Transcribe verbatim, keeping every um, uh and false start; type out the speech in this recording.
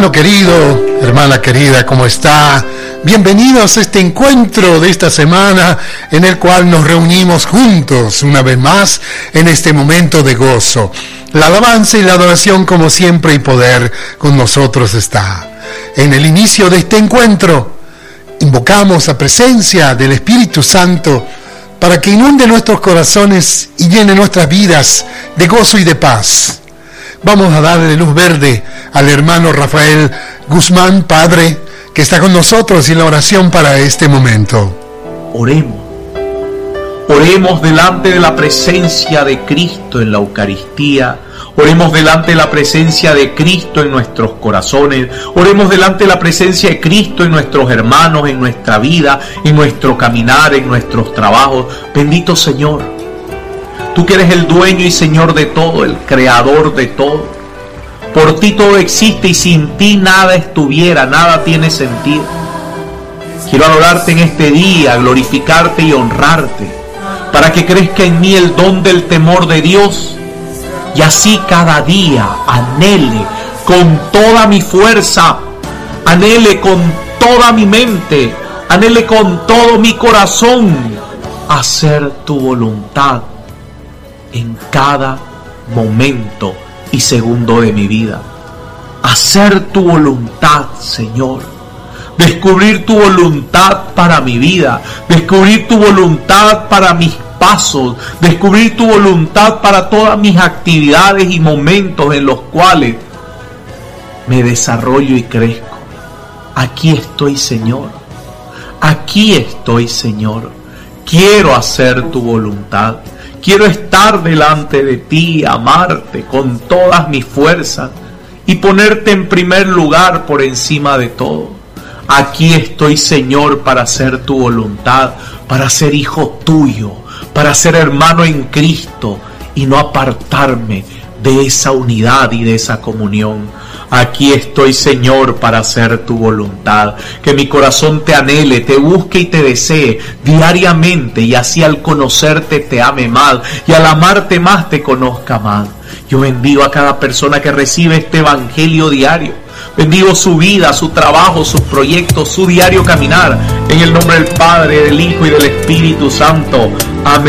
Hermano querido, hermana querida, ¿cómo está? Bienvenidos a este encuentro de esta semana en el cual nos reunimos juntos una vez más en este momento de gozo. La alabanza y la adoración, como siempre, y poder con nosotros está. En el inicio de este encuentro, invocamos la presencia del Espíritu Santo para que inunde nuestros corazones y llene nuestras vidas de gozo y de paz. Vamos a darle luz verde al hermano Rafael Guzmán, padre, que está con nosotros en la oración para este momento. Oremos. Oremos delante de la presencia de Cristo en la Eucaristía. Oremos delante de la presencia de Cristo en nuestros corazones. Oremos delante de la presencia de Cristo en nuestros hermanos, en nuestra vida, en nuestro caminar, en nuestros trabajos. Bendito Señor, tú que eres el dueño y Señor de todo, el creador de todo. Por ti todo existe y sin ti nada estuviera, nada tiene sentido. Quiero adorarte en este día, glorificarte y honrarte, para que crezca en mí el don del temor de Dios, y así cada día anhele con toda mi fuerza, anhele con toda mi mente, anhele con todo mi corazón hacer tu voluntad en cada momento y segundo de mi vida. Hacer tu voluntad, Señor. Descubrir tu voluntad para mi vida. Descubrir tu voluntad para mis pasos. Descubrir tu voluntad para todas mis actividades y momentos en los cuales me desarrollo y crezco. Aquí estoy, Señor. Aquí estoy, Señor. Quiero hacer tu voluntad. Quiero estar delante de ti, amarte con todas mis fuerzas y ponerte en primer lugar por encima de todo. Aquí estoy, Señor, para hacer tu voluntad, para ser hijo tuyo, para ser hermano en Cristo y no apartarme de esa unidad y de esa comunión. Aquí estoy, Señor, para hacer tu voluntad. Que mi corazón te anhele, te busque y te desee diariamente, y así al conocerte te ame más, y al amarte más te conozca más. Yo bendigo a cada persona que recibe este evangelio diario. Bendigo su vida, su trabajo, sus proyectos, su diario caminar. En el nombre del Padre, del Hijo y del Espíritu Santo. Amén.